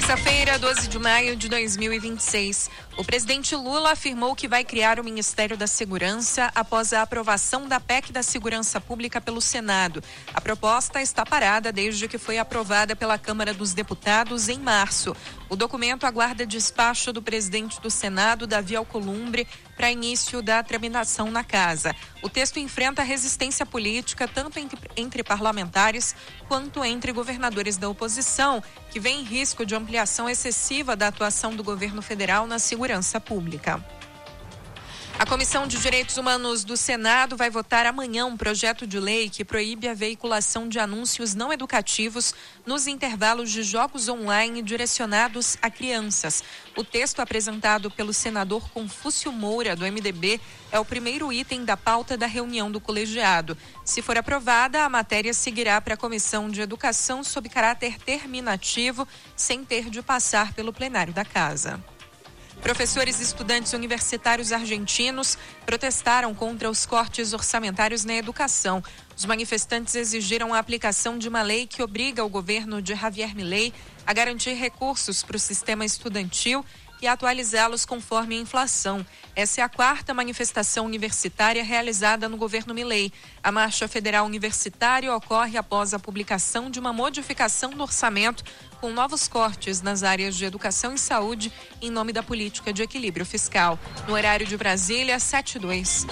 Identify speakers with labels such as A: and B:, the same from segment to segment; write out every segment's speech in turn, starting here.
A: Terça-feira, 12 de maio de 2026. O presidente Lula afirmou que vai criar o Ministério da Segurança após a aprovação da PEC da Segurança Pública pelo Senado. A proposta está parada desde que foi aprovada pela Câmara dos Deputados em março. O documento aguarda despacho do presidente do Senado, Davi Alcolumbre, para início da tramitação na casa. O texto enfrenta resistência política tanto entre parlamentares quanto entre governadores da oposição, que vê em risco de ampliação excessiva da atuação do governo federal na segurança pública. A Comissão de Direitos Humanos do Senado vai votar amanhã um projeto de lei que proíbe a veiculação de anúncios não educativos nos intervalos de jogos online direcionados a crianças. O texto apresentado pelo senador Confúcio Moura, do MDB, é o primeiro item da pauta da reunião do colegiado. Se for aprovada, a matéria seguirá para a Comissão de Educação sob caráter terminativo, sem ter de passar pelo plenário da Casa. Professores e estudantes universitários argentinos protestaram contra os cortes orçamentários na educação. Os manifestantes exigiram a aplicação de uma lei que obriga o governo de Javier Milei a garantir recursos para o sistema estudantil e atualizá-los conforme a inflação. Essa é a quarta manifestação universitária realizada no governo Milei. A Marcha Federal Universitária ocorre após a publicação de uma modificação do orçamento com novos cortes nas áreas de educação e saúde em nome da política de equilíbrio fiscal. No horário de Brasília, 7:02.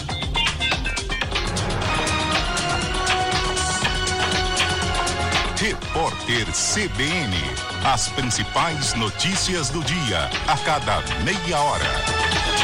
B: Repórter CBN. As principais notícias do dia, a cada meia hora.